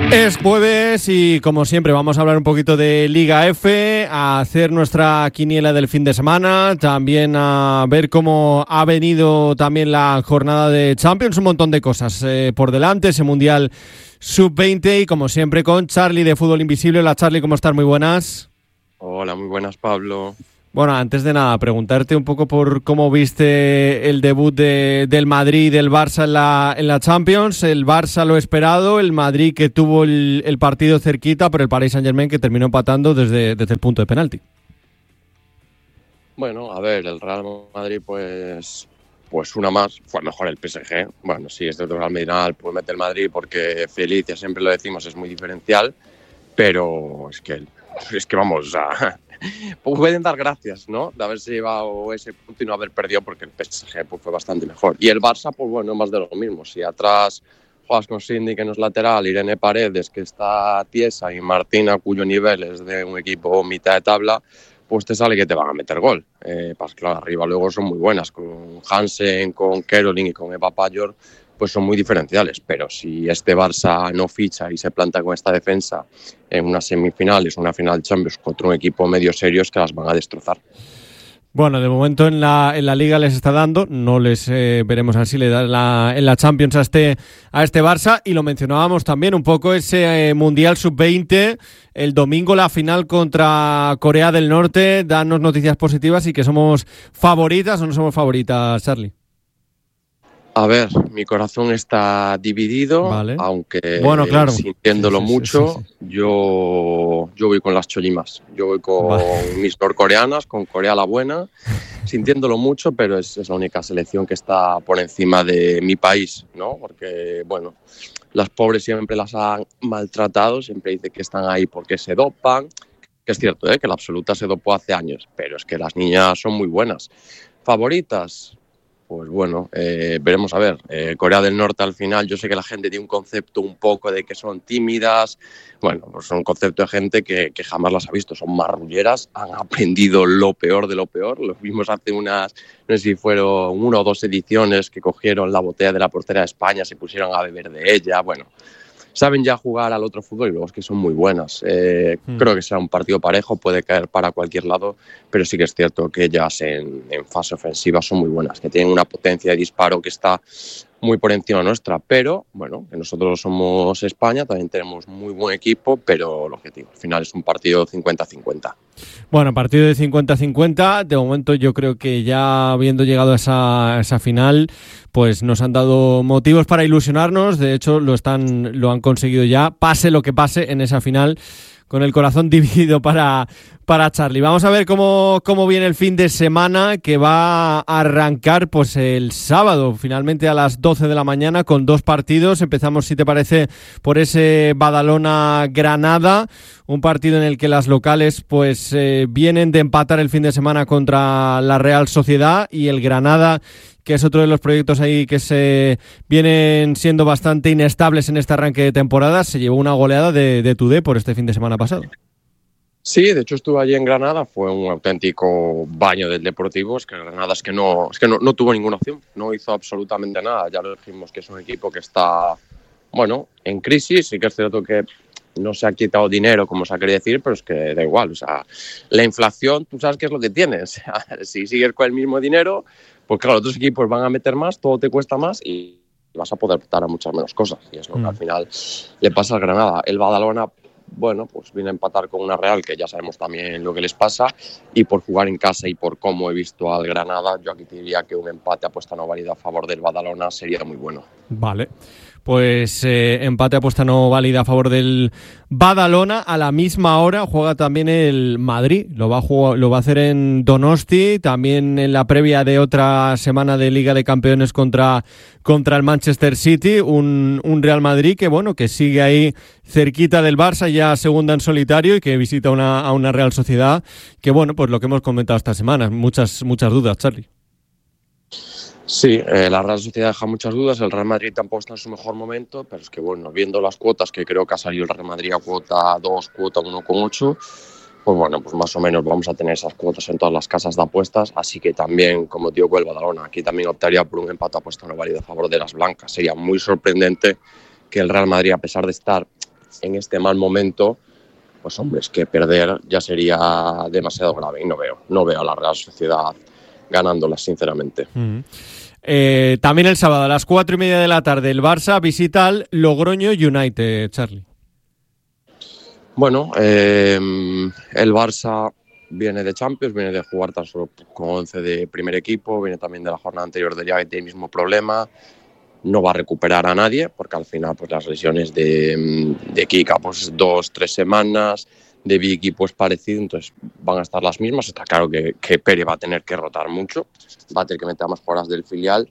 Es jueves y, como siempre, vamos a hablar un poquito de Liga F, a hacer nuestra quiniela del fin de semana, también a ver cómo ha venido también la jornada de Champions, un montón de cosas por delante, ese Mundial Sub-20 y, como siempre, con Charly de Fútbol Invisible. Hola, Charly, ¿cómo estás? Muy buenas. Hola, muy buenas, Pablo. Bueno, antes de nada, preguntarte un poco por cómo viste el debut del Madrid y del Barça en la Champions. El Barça lo esperado, el Madrid que tuvo el partido cerquita, pero el Paris Saint-Germain que terminó empatando desde el punto de penalti. Bueno, a ver, el Real Madrid pues una más, fue mejor el PSG. Bueno, sí, este otro Real Madrid pues mete el Madrid porque Felicia, siempre lo decimos, es muy diferencial, pero es que vamos, o sea, pueden dar gracias, ¿no? De haberse llevado ese punto y no haber perdido, porque el PSG pues fue bastante mejor. Y el Barça, pues bueno, más de lo mismo. Si atrás juegas con Cindy, que no es lateral, Irene Paredes, que está tiesa, y Martina, cuyo nivel es de un equipo mitad de tabla, pues te sale que te van a meter gol. Pues claro, arriba luego son muy buenas, con Hansen, con Caroline y con Eva Payor, pues son muy diferenciales, pero si este Barça no ficha y se planta con esta defensa en unas semifinales o una final de Champions contra un equipo medio serio, es que las van a destrozar. Bueno, de momento en la Liga les está dando, no les veremos así le da en la Champions a este Barça, y lo mencionábamos también un poco ese Mundial Sub-20, el domingo la final contra Corea del Norte. Danos noticias positivas y que somos favoritas o no somos favoritas, Charly. A ver, mi corazón está dividido, vale. Aunque bueno, claro, sintiéndolo mucho. Sí. Yo voy con las cholimas, yo voy con mis norcoreanas, con Corea la buena, sintiéndolo mucho, pero es la única selección que está por encima de mi país, ¿no? Porque, bueno, las pobres siempre las han maltratado, siempre dicen que están ahí porque se dopan, que es cierto, que la absoluta se dopó hace años, pero es que las niñas son muy buenas. ¿Favoritas? Pues bueno, veremos a ver. Corea del Norte al final, yo sé que la gente tiene un concepto un poco de que son tímidas. Bueno, pues son un concepto de gente que jamás las ha visto. Son marrulleras, han aprendido lo peor de lo peor. Lo vimos hace unas, no sé si fueron 1 o 2 ediciones, que cogieron la botella de la portera de España, se pusieron a beber de ella. Bueno, saben ya jugar al otro fútbol y luego es que son muy buenas. Creo que será un partido parejo, puede caer para cualquier lado, pero sí que es cierto que ellas en fase ofensiva son muy buenas, que tienen una potencia de disparo que está muy por encima nuestra, pero bueno, que nosotros somos España, también tenemos muy buen equipo, pero lo que digo, al final es un partido 50-50. Bueno, partido de 50-50, de momento yo creo que ya habiendo llegado a esa final, pues nos han dado motivos para ilusionarnos, de hecho lo han conseguido ya, pase lo que pase en esa final, con el corazón dividido para Charly. Vamos a ver cómo viene el fin de semana, que va a arrancar pues el sábado, finalmente a las 12 de la mañana, con 2 partidos. Empezamos, si te parece, por ese Badalona-Granada, un partido en el que las locales pues vienen de empatar el fin de semana contra la Real Sociedad, y el Granada, que es otro de los proyectos ahí que se vienen siendo bastante inestables en este arranque de temporada, se llevó una goleada de Tudé por este fin de semana pasado. Sí, de hecho estuve allí en Granada, fue un auténtico baño del Deportivo. Es que Granada no tuvo ninguna opción, no hizo absolutamente nada. Ya lo dijimos que es un equipo que está, bueno, en crisis, sí que es cierto que no se ha quitado dinero, como se ha querido decir, pero es que da igual, o sea, la inflación, tú sabes qué es lo que tienes. O sea, si sigues con el mismo dinero, pues claro, otros equipos van a meter más, todo te cuesta más y vas a poder optar a muchas menos cosas. Y es lo que al final le pasa al Granada. El Badalona, bueno, pues viene a empatar con una Real, que ya sabemos también lo que les pasa, y por jugar en casa y por cómo he visto al Granada, yo aquí te diría que un empate apuesta no válida a favor del Badalona sería muy bueno. Vale. Pues empate apuesta no válida a favor del Badalona. A la misma hora juega también el Madrid, lo va a hacer en Donosti, también en la previa de otra semana de Liga de Campeones contra el Manchester City, un Real Madrid que bueno, que sigue ahí cerquita del Barça, ya segunda en solitario, y que visita a una Real Sociedad que bueno, pues lo que hemos comentado esta semana, muchas dudas, Charly. Sí, la Real Sociedad deja muchas dudas, el Real Madrid tampoco está en su mejor momento, pero es que bueno, viendo las cuotas, que creo que ha salido el Real Madrid a cuota 2, cuota 1,8, pues bueno, pues más o menos vamos a tener esas cuotas en todas las casas de apuestas, así que también, como digo, el Badalona, aquí también optaría por un empate apuesta no válido a favor de las blancas. Sería muy sorprendente que el Real Madrid, a pesar de estar en este mal momento, pues hombre, es que perder ya sería demasiado grave y no veo a la Real Sociedad ganándolas, sinceramente. También el sábado a las 4:30 de la tarde el Barça visita al Logroño United, Charlie. Bueno, el Barça viene de Champions, viene de jugar tan solo con 11 de primer equipo, viene también de la jornada anterior de Liga que tiene el mismo problema. No va a recuperar a nadie porque al final pues las lesiones de Kika pues 2-3 semanas, de Vicky pues parecido, entonces van a estar las mismas. Está claro que Pérez va a tener que rotar mucho, va a tener que meter más jugadoras del filial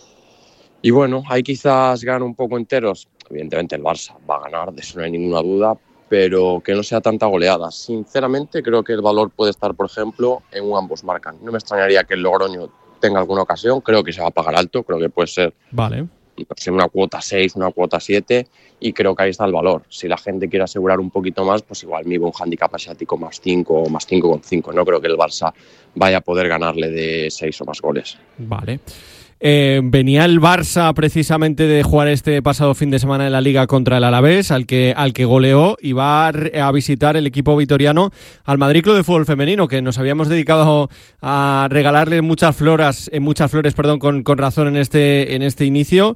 y bueno, ahí quizás gane un poco enteros. Evidentemente el Barça va a ganar, de eso no hay ninguna duda, pero que no sea tanta goleada. Sinceramente creo que el valor puede estar, por ejemplo, en un ambos marcan. No me extrañaría que el Logroño tenga alguna ocasión, creo que se va a pagar alto, creo que puede ser una cuota 6, una cuota 7 y creo que ahí está el valor. Si la gente quiere asegurar un poquito más, pues igual me iba un handicap asiático más 5 o más 5,5. No creo que el Barça vaya a poder ganarle de 6 o más goles. Vale. Venía el Barça precisamente de jugar este pasado fin de semana en la Liga contra el Alavés, al que goleó, y va a visitar el equipo vitoriano al Madrid Club de Fútbol Femenino, que nos habíamos dedicado a regalarle muchas flores con razón en este inicio,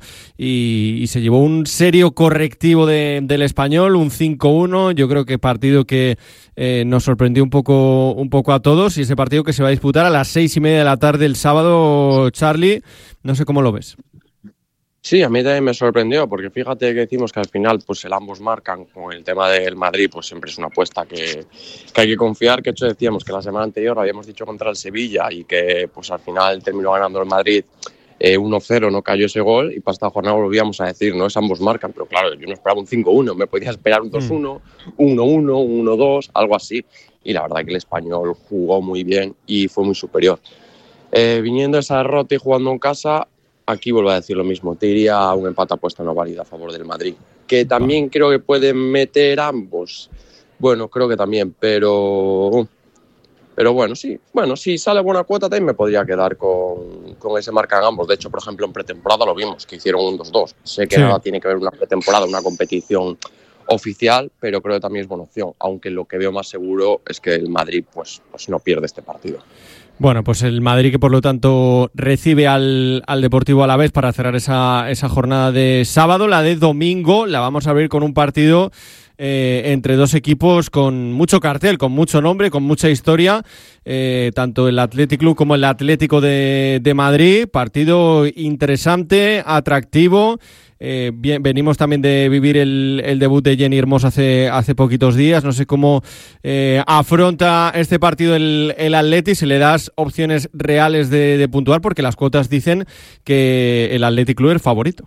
y se llevó un serio correctivo del Español, un 5-1. Yo creo que partido que nos sorprendió un poco a todos, y ese partido que se va a disputar a las 6:30 de la tarde el sábado, Charlie. No sé cómo lo ves. Sí, a mí también me sorprendió, porque fíjate que decimos que al final pues el ambos marcan con el tema del Madrid, pues siempre es una apuesta que hay que confiar. Que hecho decíamos que la semana anterior habíamos dicho contra el Sevilla y que pues al final terminó ganando el Madrid 1-0, no cayó ese gol, y para esta jornada volvíamos a decir, no es ambos marcan, pero claro, yo no esperaba un 5-1, me podía esperar un 2-1, 1-1, 1-2, algo así, y la verdad que el Español jugó muy bien y fue muy superior. Viniendo esa derrota y jugando en casa, aquí vuelvo a decir lo mismo, te iría a un empate apuesta no válida a favor del Madrid, que también creo que pueden meter ambos, bueno, creo que también, pero bueno, sí. Bueno, si sale buena cuota también me podría quedar con ese marcan ambos. De hecho, por ejemplo, en pretemporada lo vimos, que hicieron un 2-2. Sé que nada tiene que ver una pretemporada, una competición oficial, pero creo que también es buena opción. Aunque lo que veo más seguro es que el Madrid pues no pierde este partido. Bueno, pues el Madrid, que por lo tanto recibe al Deportivo Alavés para cerrar esa jornada de sábado. La de domingo la vamos a ver con un partido entre dos equipos con mucho cartel, con mucho nombre, con mucha historia, tanto el Athletic Club como el Atlético de Madrid. Partido interesante, atractivo. Venimos también de vivir el debut de Jenny Hermoso hace poquitos días. No sé cómo afronta este partido el Athletic, si le das opciones reales de puntuar, porque las cuotas dicen que el Athletic Club es favorito.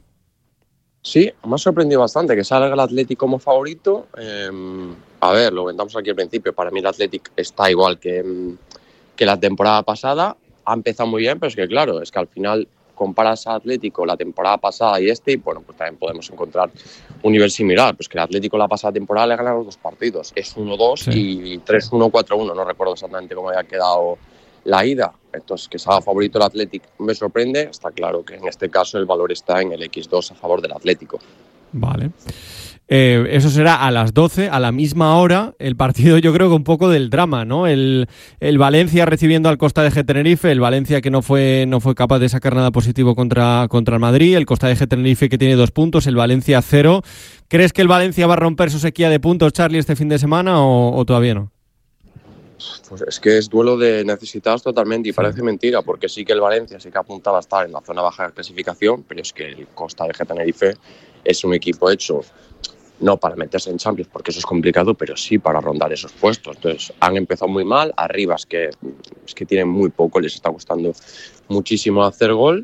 Sí, me ha sorprendido bastante que salga el Athletic como favorito. A ver, lo comentamos aquí al principio, para mí el Athletic está igual que la temporada pasada. Ha empezado muy bien, pero es que claro, es que al final comparas a Atlético la temporada pasada y y bueno, pues también podemos encontrar un nivel similar. Pues que el Atlético la pasada temporada le ganaron los 2 partidos. Es 1-2 y 3-1, 4-1. No recuerdo exactamente cómo había quedado la ida. Entonces, que salga favorito el Athletic me sorprende. Está claro que en este caso el valor está en el X2 a favor del Atlético. Vale. Eso será a las 12, a la misma hora. El partido, yo creo que un poco del drama, ¿no? El Valencia recibiendo al Costa de Tenerife, el Valencia que no fue capaz de sacar nada positivo contra el Madrid, el Costa de Tenerife que tiene 2 puntos, el Valencia 0. ¿Crees que el Valencia va a romper su sequía de puntos, Charlie, este fin de semana o todavía no? Pues es que es duelo de necesitados totalmente y parece mentira, porque sí que el Valencia sí que apuntaba a estar en la zona baja de clasificación, pero es que el Costa de Tenerife es un equipo hecho no para meterse en Champions, porque eso es complicado, pero sí para rondar esos puestos. Entonces han empezado muy mal, arriba es que tienen muy poco, les está costando muchísimo hacer gol,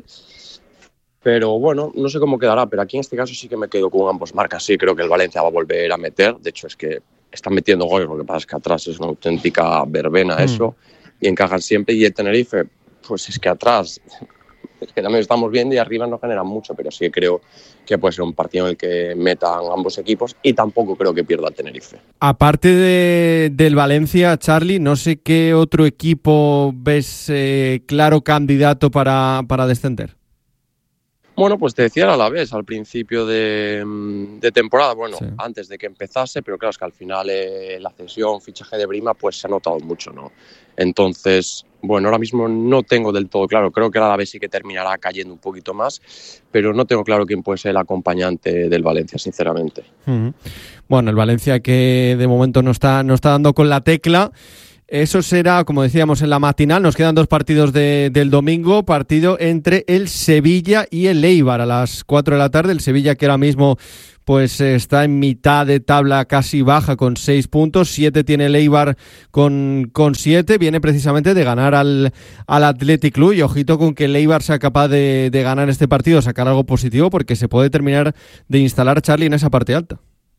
pero bueno, no sé cómo quedará, pero aquí en este caso sí que me quedo con ambos marcas. Sí, creo que el Valencia va a volver a meter, de hecho es que están metiendo goles, lo que pasa es que atrás es una auténtica verbena eso, y encajan siempre, y el Tenerife, pues es que atrás, es que también estamos viendo y arriba no generan mucho, pero sí creo que puede ser un partido en el que metan ambos equipos y tampoco creo que pierda el Tenerife. Aparte del Valencia, Charlie, no sé qué otro equipo ves claro candidato para descender. Bueno, pues te decía a la vez al principio de temporada, bueno, sí, antes de que empezase, pero claro, es que al final la cesión, fichaje de Brima, pues se ha notado mucho, ¿no? Entonces, bueno, ahora mismo no tengo del todo claro, creo que a la vez sí que terminará cayendo un poquito más, pero no tengo claro quién puede ser el acompañante del Valencia, sinceramente. Bueno, el Valencia que de momento no está dando con la tecla. Eso será, como decíamos, en la matinal. Nos quedan 2 partidos del domingo. Partido entre el Sevilla y el Eibar a las 4 de la tarde. El Sevilla que ahora mismo pues está en mitad de tabla casi baja con 6 puntos. 7 tiene el Eibar con 7. Viene precisamente de ganar al Athletic Club. Y ojito con que el Eibar sea capaz de ganar este partido, sacar algo positivo, porque se puede terminar de instalar Charlie en esa parte alta.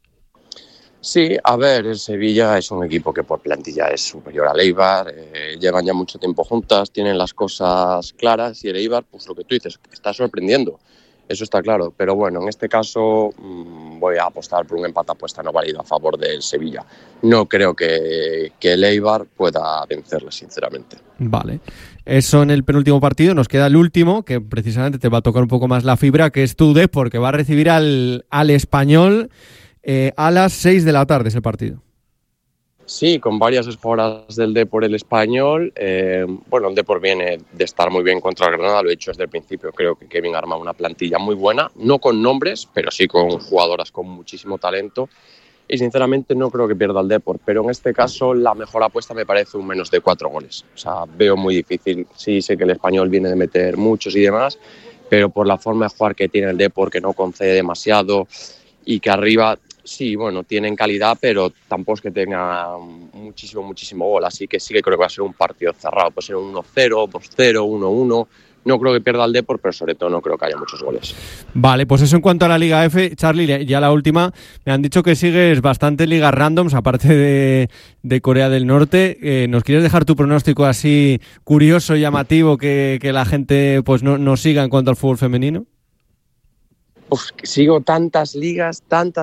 Sí, a ver, el Sevilla es un equipo que por plantilla es superior al Eibar, llevan ya mucho tiempo juntas, tienen las cosas claras y el Eibar, pues lo que tú dices, está sorprendiendo, eso está claro, pero bueno, en este caso voy a apostar por un empate apuesta no válido a favor del Sevilla. No creo que el Eibar pueda vencerle, sinceramente. Vale. Eso en el penúltimo partido. Nos queda el último, que precisamente te va a tocar un poco más la fibra, que es tu Depor, que va a recibir al Español. A las 6 de la tarde es el partido. Sí, con varias esforas del Depor el Español. Bueno, el Depor viene de estar muy bien contra el Granada, lo he dicho desde el principio. Creo que Kevin ha armado una plantilla muy buena, no con nombres, pero sí con jugadoras con muchísimo talento. Y sinceramente no creo que pierda el Depor, pero en este caso la mejor apuesta me parece un menos de 4 goles. O sea, veo muy difícil. Sí, sé que el Español viene de meter muchos y demás, pero por la forma de jugar que tiene el Depor, que no concede demasiado y que arriba... Sí, bueno, tienen calidad, pero tampoco es que tenga muchísimo gol. Así que sí que creo que va a ser un partido cerrado. Puede ser un 1-0, 2-0, 1-1. No creo que pierda el Depor, pero sobre todo no creo que haya muchos goles. Vale, pues eso en cuanto a la Liga F. Charlie, ya la última. Me han dicho que sigues bastante ligas randoms, aparte de Corea del Norte. ¿Nos quieres dejar tu pronóstico así curioso, llamativo, que la gente pues no siga en cuanto al fútbol femenino? Uf, sigo tantas ligas.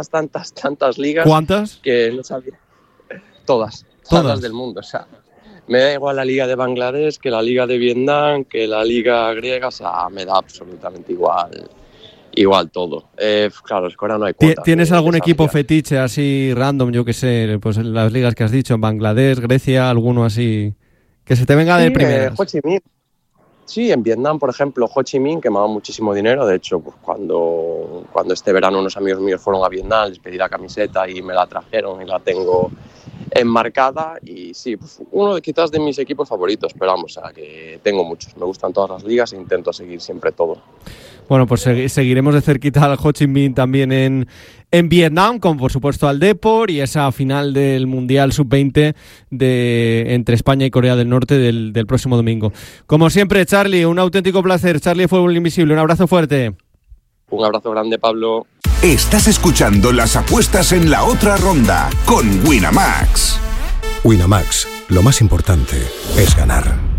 ¿Cuántas? Que no sabía. Todas del mundo, o sea, me da igual la liga de Bangladesh que la liga de Vietnam, que la liga griega, o sea, me da absolutamente igual todo. Claro, es que ahora no hay cuota. ¿Tienes algún equipo fetiche así random, yo que sé, pues en las ligas que has dicho, en Bangladesh, Grecia, alguno así, que se te venga de primeras? Ho Chi Minh. Sí, en Vietnam, por ejemplo, Ho Chi Minh, que me ha dado muchísimo dinero. De hecho, pues cuando este verano unos amigos míos fueron a Vietnam, les pedí la camiseta y me la trajeron y la tengo enmarcada. Y sí, pues uno quizás de mis equipos favoritos, pero vamos, o sea, que tengo muchos. Me gustan todas las ligas e intento seguir siempre todo. Bueno, pues seguiremos de cerquita al Ho Chi Minh también en Vietnam, como por supuesto al Depor y esa final del Mundial Sub-20 entre España y Corea del Norte del próximo domingo. Como siempre, Charlie, un auténtico placer. Charlie, Fútbol Invisible, un abrazo fuerte. Un abrazo grande, Pablo. Estás escuchando las apuestas en la otra ronda con Winamax. Winamax, lo más importante es ganar.